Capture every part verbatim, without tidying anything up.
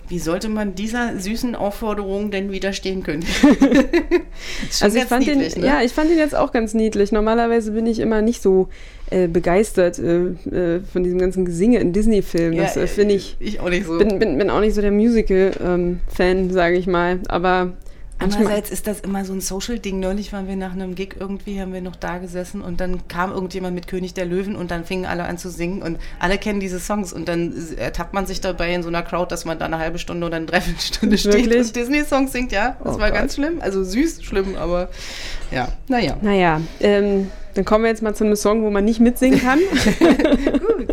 wie sollte man dieser süßen Aufforderung denn widerstehen können? Also ich fand niedlich, den, ne? Ja, ich fand ihn jetzt auch ganz niedlich. Normalerweise bin ich immer nicht so äh, begeistert äh, äh, von diesem ganzen Gesinge in Disney-Filmen. Das ja, äh, finde ich. Ich auch nicht so. Bin, bin, bin auch nicht so der Musical-Fan, ähm, sage ich mal. Aber andererseits ist das immer so ein Social-Ding. Neulich waren wir nach einem Gig irgendwie, haben wir noch da gesessen und dann kam irgendjemand mit König der Löwen und dann fingen alle an zu singen und alle kennen diese Songs und dann ertappt man sich dabei in so einer Crowd, dass man da eine halbe Stunde oder eine Dreiviertelstunde steht Wirklich? und Disney-Songs singt. Ja, das oh war Gott. ganz schlimm. Also süß, schlimm, aber ja, naja. Naja, ähm, dann kommen wir jetzt mal zu einem Song, wo man nicht mitsingen kann. Gut.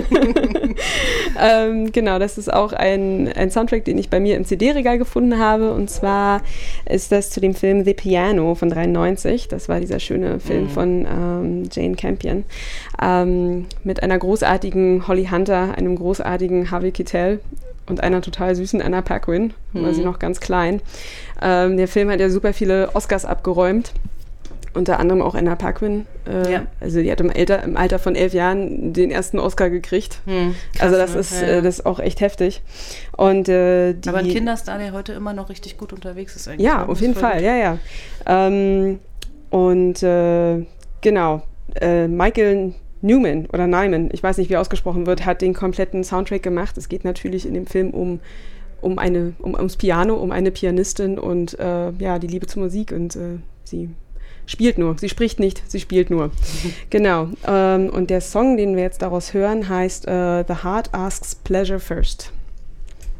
ähm, genau, das ist auch ein, ein Soundtrack, den ich bei mir im C D-Regal gefunden habe. Und zwar ist das zu dem Film The Piano von dreiundneunzig. Das war dieser schöne Film mhm. von ähm, Jane Campion. Ähm, mit einer großartigen Holly Hunter, einem großartigen Harvey Keitel und einer total süßen Anna Paquin, mhm. war sie noch ganz klein. Ähm, der Film hat ja super viele Oscars abgeräumt. Unter anderem auch Anna Paquin. Äh, ja. Also die hat im Alter, im Alter von elf Jahren den ersten Oscar gekriegt. Hm, krass, also das, ne? ist, ja, ja. Äh, das ist auch echt heftig. Und, äh, die, aber ein Kinderstar, der heute immer noch richtig gut unterwegs ist eigentlich. Ja, auf jeden Fall, gut. ja, ja. Ähm, und äh, genau, äh, Michael Newman oder Nyman, ich weiß nicht, wie ausgesprochen wird, hat den kompletten Soundtrack gemacht. Es geht natürlich in dem Film um um eine um, ums Piano, um eine Pianistin und äh, ja, die Liebe zur Musik und äh, sie spielt nur. Sie spricht nicht, sie spielt nur. Genau. Ähm, und der Song, den wir jetzt daraus hören, heißt uh, The Heart Asks Pleasure First.